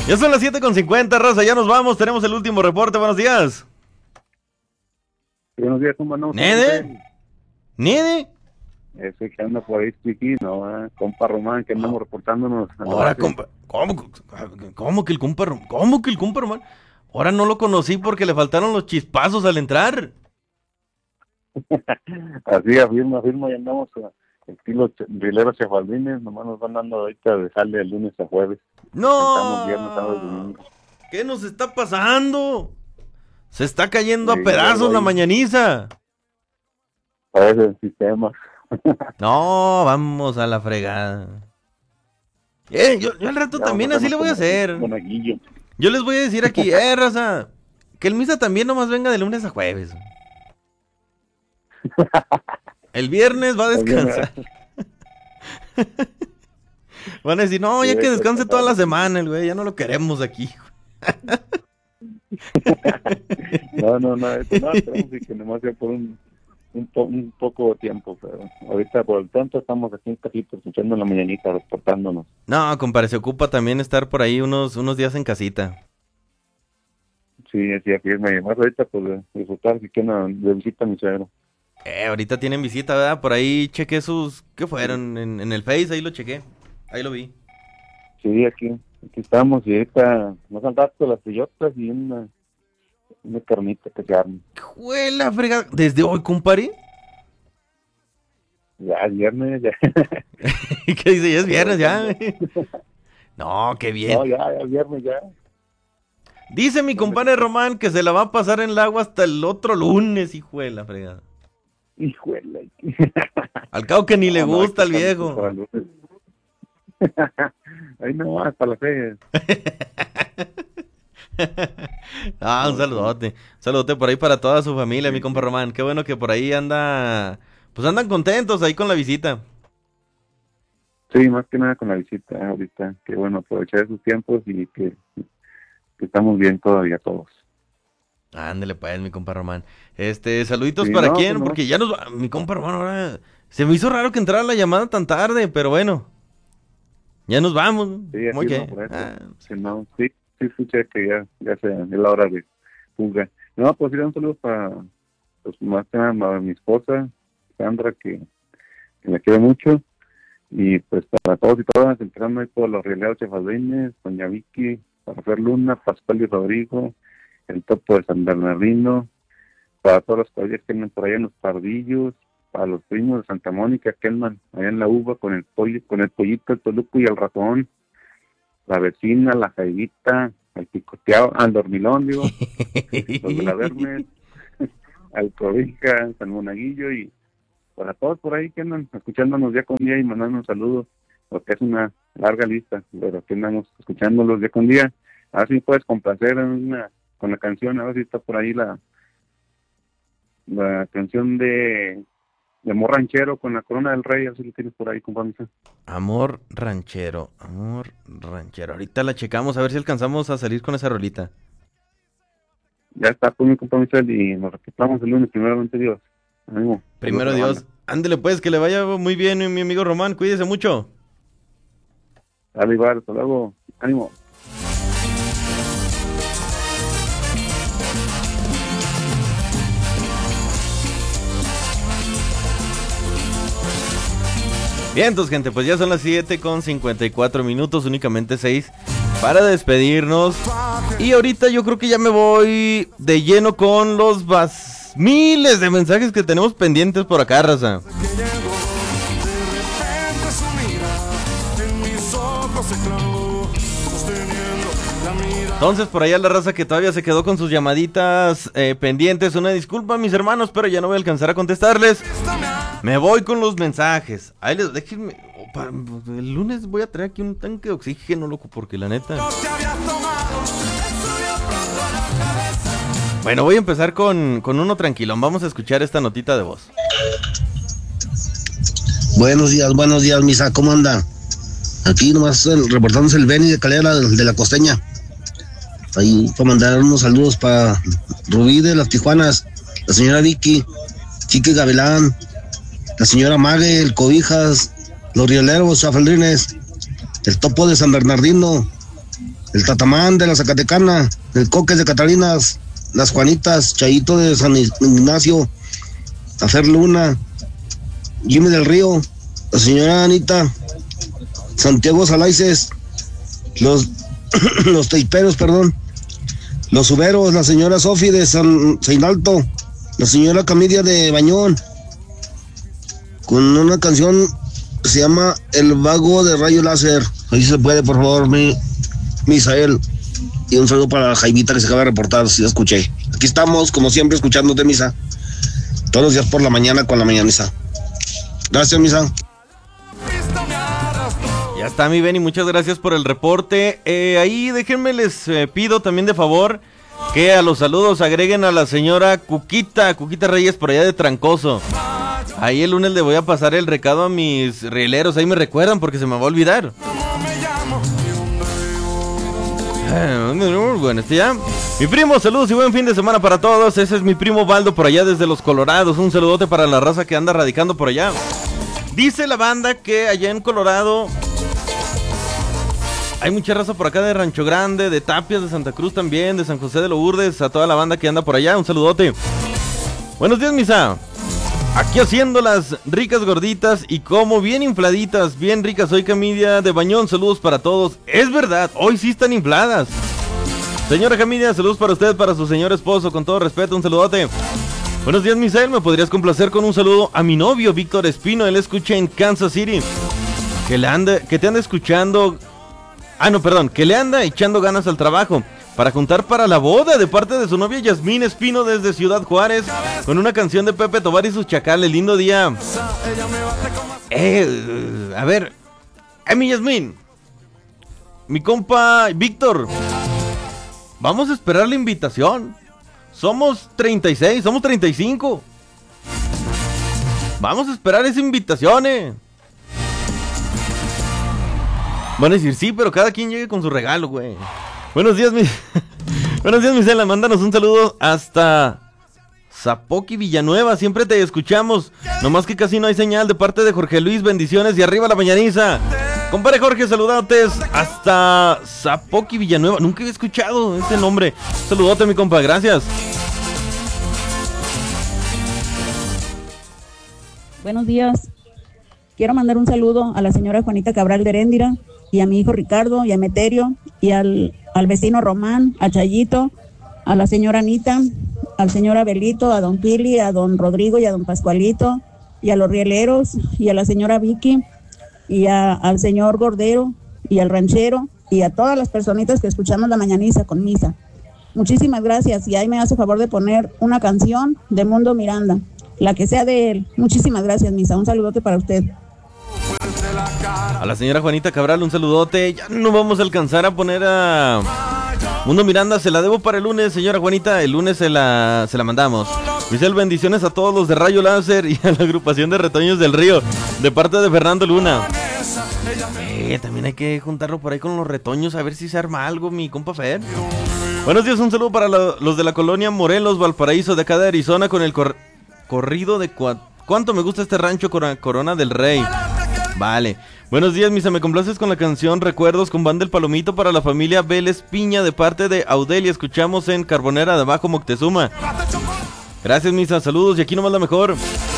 Ya son las 7:50, raza, ya nos vamos, tenemos el último reporte, buenos días. Buenos días, ¿cómo andamos? ¿Nede? Ese que anda por ahí, chiquino, compa Román, que andamos reportándonos. Ahora, compa, ¿cómo que el compa Román? Ahora no lo conocí porque le faltaron los chispazos al entrar. Así, afirma, y andamos estilo rilero chefaldines, nomás nos van dando ahorita de jale de lunes a jueves. ¡No! Viernes, sábado y domingo. ¿Qué nos está pasando? Se está cayendo a pedazos la mañaniza. Parece el sistema. No, vamos a la fregada. Yo al rato también así le voy a hacer. Yo les voy a decir aquí, raza, que el misa también nomás venga de lunes a jueves. El viernes va a descansar. Van a decir, no, ya que descanse toda la semana el güey, ya no lo queremos aquí. No, tenemos que nomás sea por un poco de tiempo, pero ahorita por el tanto estamos aquí en casita, escuchando en la mañanita, reportándonos. No, compadre, se ocupa también estar por ahí unos días en casita. Sí, así es, me llamó ahorita por disfrutar si quieren de visita a mi suegro. Ahorita tienen visita, ¿verdad? Por ahí chequé sus... ¿Qué fueron? En el Face, ahí lo chequé. Ahí lo vi. Sí, aquí estamos y ahorita nos han dado las sillotas y una carnita que se arma. ¡Juela, fregada! ¿Desde hoy, compadre? Ya, es viernes, ya. ¿Qué dice? Ya es viernes, ya. No, qué bien. No, ya es viernes, ya. Dice mi compadre Román que se la va a pasar en el agua hasta el otro lunes, hijo de la fregada. Hijuela. Al cabo que ni le gusta al viejo. Ahí no, hasta la fe. Ah, un saludote. Un saludote por ahí para toda su familia, mi compa Román. Qué bueno que por ahí anda... Pues andan contentos ahí con la visita. Sí, más que nada con la visita ahorita. Que bueno, aprovechar esos tiempos y que estamos bien todavía todos. Ándele pues, mi compa Román. Saluditos para quién, pues no. Porque ya nos va... Mi compa Román ahora... Se me hizo raro que entrara la llamada tan tarde, pero bueno. Ya nos vamos. Sí, así no, por eso. Sí, escuché que ya es la hora de fuga. No, pues sí, un saludo para, pues más que nada para mi esposa, Sandra, que me quiere mucho. Y pues para todos y todas, entrando ahí por los rieleros chefaldines, doña Vicky, para Fer Luna, Pascual y Rodrigo, el Topo de San Bernardino, para todos los caballeros que andan por allá en los Pardillos, para los primos de Santa Mónica que andan allá en la uva con el pollito, el toluco y el ratón, la vecina, la jaivita, al picoteado, al dormilón, digo, los de la Vermes, al Cobija, San Monaguillo y para todos por ahí que andan escuchándonos día con día y mandando un saludo, porque es una larga lista, pero que andamos escuchándolos día con día. A ver si puedes complacer con la canción, a ver si está por ahí la canción de Amor Ranchero con la Corona del Rey, a ver si lo tienes por ahí, compadre. Amor Ranchero. Ahorita la checamos a ver si alcanzamos a salir con esa rolita. Ya está, pues mi compadre, y nos repitamos el lunes, primeramente Dios. Ánimo. Primero Dios. Ándele pues, que le vaya muy bien, mi amigo Román, cuídese mucho. Dale, igual, hasta luego. Ánimo. Bien, entonces, gente, pues ya son las 7:54, únicamente 6 para despedirnos. Y ahorita yo creo que ya me voy de lleno con los miles de mensajes que tenemos pendientes por acá, raza. Entonces, por allá la raza que todavía se quedó con sus llamaditas pendientes, una disculpa, mis hermanos, pero ya no voy a alcanzar a contestarles. Me voy con los mensajes. Ahí les déjenme. El lunes voy a traer aquí un tanque de oxígeno, loco, porque la neta. Bueno, voy a empezar con uno tranquilón. Vamos a escuchar esta notita de voz. Buenos días, misa, ¿cómo anda? Aquí nomás reportándose el Benny de Calera de la Costeña. Ahí para mandar unos saludos para Rubí de las Tijuanas, la señora Vicky, Chiqui Gavilán, la señora Mague, el Cobijas, los Rieleros, Chafaldrines, el Topo de San Bernardino, el Tatamán de la Zacatecana, el Coques de Catalinas, las Juanitas, Chayito de San Ignacio, Afer Luna, Jimmy del Río, la señora Anita, Santiago Salaices, los teiperos, perdón, los uberos, la señora Sofi de San Alto, la señora Camidia de Bañón, con una canción que se llama El Vago de Rayo Láser. Ahí se puede, por favor, Misael. Y un saludo para Jaimita que se acaba de reportar, si la escuché. Aquí estamos, como siempre, escuchándote, Misa. Todos los días por la mañana con la mañaniza. Gracias, Misa. Ya está, mi Benny, muchas gracias por el reporte. Ahí déjenme, les pido también de favor que a los saludos agreguen a la señora Cuquita Reyes por allá de Trancoso. Ahí el lunes le voy a pasar el recado a mis rieleros, ahí me recuerdan porque se me va a olvidar. Bueno, ya. Mi primo, saludos y buen fin de semana para todos. Ese es mi primo Baldo por allá desde Los Colorados. Un saludote para la raza que anda radicando por allá. Dice la banda que allá en Colorado hay mucha raza por acá de Rancho Grande, de Tapias, de Santa Cruz también, de San José de Lourdes, a toda la banda que anda por allá. Un saludote. Buenos días, Misa. Aquí haciendo las ricas gorditas y como bien infladitas, bien ricas. Soy Camidia de Bañón, saludos para todos. Es verdad, hoy sí están infladas. Señora Camidia, saludos para usted, para su señor esposo, con todo respeto, un saludote. Buenos días, Misael, ¿me podrías complacer con un saludo a mi novio, Víctor Espino? Él escucha en Kansas City. Que te anda escuchando... que le anda echando ganas al trabajo para juntar para la boda de parte de su novia Yasmín Espino desde Ciudad Juárez, con una canción de Pepe Tobar y sus chacales. Lindo día. A ver, mi Yasmín, mi compa Víctor, vamos a esperar la invitación. Somos 36, somos 35. Vamos a esperar esa invitación, Van a decir, sí, pero cada quien llegue con su regalo, güey. Buenos días, Buenos días, Misela. Mándanos un saludo hasta Zapoqui, Villanueva. Siempre te escuchamos. Nomás que casi no hay señal de parte de Jorge Luis. Bendiciones y arriba la mañaniza. Compadre Jorge, saludotes hasta Zapoqui, Villanueva. Nunca había escuchado ese nombre. Saludote, mi compa. Gracias. Buenos días. Quiero mandar un saludo a la señora Juanita Cabral de Heréndira, y a mi hijo Ricardo, y a Meterio, y al vecino Román, a Chayito, a la señora Anita, al señor Abelito, a don Pili, a don Rodrigo y a don Pascualito, y a los rieleros, y a la señora Vicky, y al señor Gordero, y al ranchero, y a todas las personitas que escuchamos la mañaniza con Misa. Muchísimas gracias, y ahí me hace favor de poner una canción de Mundo Miranda, la que sea de él. Muchísimas gracias, Misa, un saludote para usted. A la señora Juanita Cabral, un saludote. Ya no vamos a alcanzar a poner a Mundo Miranda, se la debo para el lunes, señora Juanita. El lunes se la mandamos. Michelle, bendiciones a todos los de Rayo Láser y a la agrupación de Retoños del Río, de parte de Fernando Luna. También hay que juntarlo por ahí con los retoños, a ver si se arma algo, mi compa Fer. Buenos días, un saludo para los de la colonia Morelos, Valparaíso, de acá de Arizona, con el corrido de ¿Cuánto me gusta este rancho Corona del Rey? Vale. Buenos días, Misa, me complaces con la canción Recuerdos con Banda El Palomito para la familia Vélez Piña de parte de Audelia. Escuchamos en Carbonera de Abajo, Moctezuma. Gracias, Misa, saludos y aquí nomás la mejor.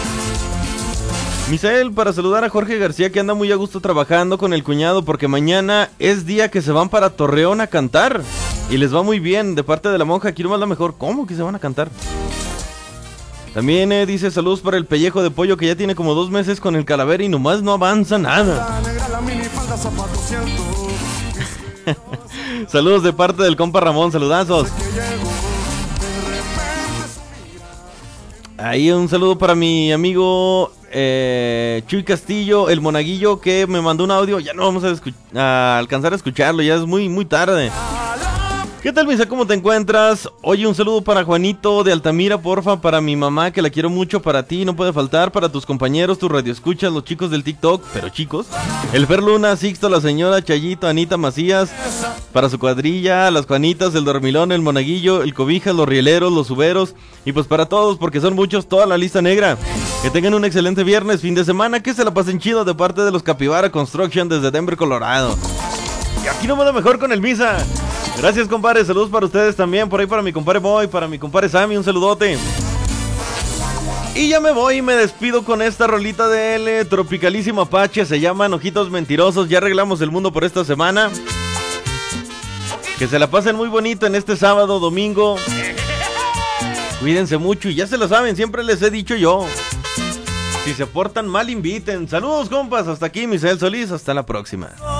Misael, para saludar a Jorge García, que anda muy a gusto trabajando con el cuñado porque mañana es día que se van para Torreón a cantar y les va muy bien de parte de la monja. Aquí nomás la mejor. ¿Cómo que se van a cantar? También dice saludos para el pellejo de pollo que ya tiene como 2 meses con el calavera y nomás no avanza nada. Saludos de parte del compa Ramón, saludazos. Ahí un saludo para mi amigo Chuy Castillo, el monaguillo, que me mandó un audio. Ya no vamos a alcanzar a escucharlo, ya es muy, muy tarde. ¿Qué tal, Misa? ¿Cómo te encuentras? Oye, un saludo para Juanito de Altamira, porfa, para mi mamá, que la quiero mucho, para ti, no puede faltar, para tus compañeros, tus radioescuchas, los chicos del TikTok, pero chicos, el Fer Luna, Sixto, la señora Chayito, Anita Macías, para su cuadrilla, las Juanitas, el Dormilón, el Monaguillo, el Cobijas, los Rieleros, los Uberos, y pues para todos, porque son muchos, toda la lista negra. Que tengan un excelente viernes, fin de semana, que se la pasen chido de parte de los Capibara Construction desde Denver, Colorado. Y aquí no me da mejor con el Misa. Gracias, compadre. Saludos para ustedes también. Por ahí para mi compadre Boy, para mi compadre Sammy, un saludote. Y ya me voy y me despido con esta rolita del Tropicalísimo Apache. Se llaman Ojitos Mentirosos. Ya arreglamos el mundo por esta semana. Que se la pasen muy bonito en este sábado, domingo. Cuídense mucho y ya se lo saben, siempre les he dicho yo. Si se portan mal, inviten. Saludos, compas. Hasta aquí, Misael Solís. Hasta la próxima.